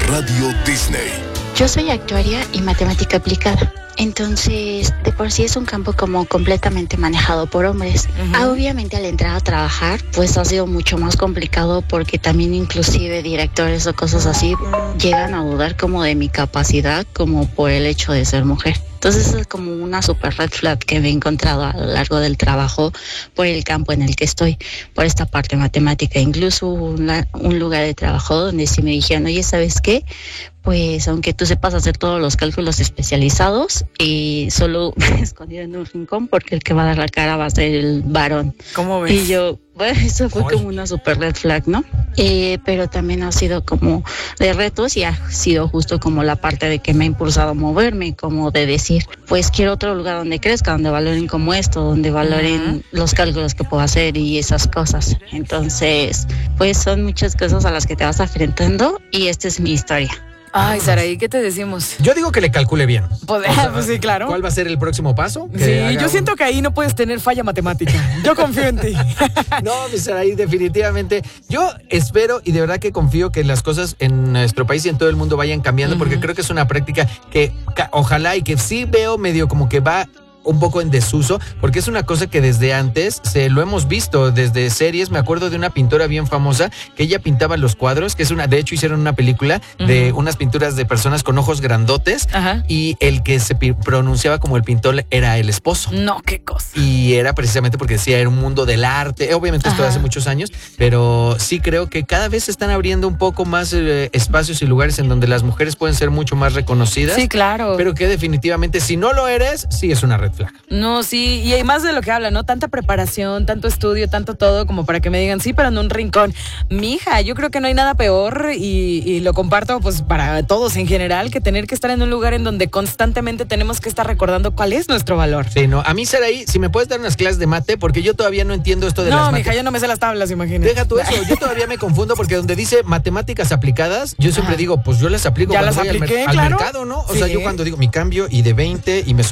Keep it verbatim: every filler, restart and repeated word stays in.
Radio Disney. Yo soy actuaria y matemática aplicada. Entonces, de por sí es un campo como completamente manejado por hombres. Uh-huh. Obviamente al entrar a trabajar, pues ha sido mucho más complicado porque también inclusive directores o cosas así llegan a dudar como de mi capacidad como por el hecho de ser mujer. Entonces es como una super red flag que me he encontrado a lo largo del trabajo por el campo en el que estoy, por esta parte matemática. Incluso una, un lugar de trabajo donde sí me dijeron, oye, ¿sabes qué? Pues aunque tú sepas hacer todos los cálculos especializados, y solo escondido en un rincón porque el que va a dar la cara va a ser el varón. ¿Cómo ves? Y yo, bueno, eso fue Ay. como una super red flag, ¿no? Eh, pero también ha sido como de retos y ha sido justo como la parte de que me ha impulsado a moverme, como de decir, pues quiero otro lugar donde crezca, donde valoren como esto, donde valoren uh-huh. los cálculos que puedo hacer y esas cosas. Entonces, pues son muchas cosas a las que te vas enfrentando y esta es mi historia. Ay, Saraí, ¿qué te decimos? Yo digo que le calcule bien. Pues, O sea, pues sí, claro. ¿Cuál va a ser el próximo paso? Que Sí, haga yo un- siento que ahí no puedes tener falla matemática. Yo confío en ti. No, mi Saraí, definitivamente. Yo espero y de verdad que confío que las cosas en nuestro país y en todo el mundo vayan cambiando, uh-huh. porque creo que es una práctica que ca- ojalá y que sí veo medio como que va un poco en desuso, porque es una cosa que desde antes se lo hemos visto, desde series. Me acuerdo de una pintora bien famosa que ella pintaba los cuadros, que es una, de hecho hicieron una película uh-huh. de unas pinturas de personas con ojos grandotes, uh-huh. y el que se pi- pronunciaba como el pintor era el esposo. No, qué cosa. Y era precisamente porque decía, era un mundo del arte. Obviamente esto Ajá. hace muchos años, pero sí creo que cada vez se están abriendo un poco más eh, espacios y lugares en donde las mujeres pueden ser mucho más reconocidas. Sí, claro. Pero que definitivamente, si no lo eres, sí es una red flag. No, sí, y hay más de lo que habla, ¿no? Tanta preparación, tanto estudio, tanto todo, como para que me digan, sí, pero en un rincón. Mija, yo creo que no hay nada peor, y, y lo comparto pues para todos en general, que tener que estar en un lugar en donde constantemente tenemos que estar recordando cuál es nuestro valor. Sí, no, a mí, Saraí, si me puedes dar unas clases de mate, porque yo todavía no entiendo esto de no, las mija, mate- yo no me sé las tablas, imagínate. Deja tú eso, yo todavía me confundo porque donde dice matemáticas aplicadas, yo siempre Ajá. digo, pues yo las aplico Ya cuando las voy al, apliqué, mer- al claro. mercado, ¿no? O Sí. sea, yo cuando digo mi cambio y de veinte y me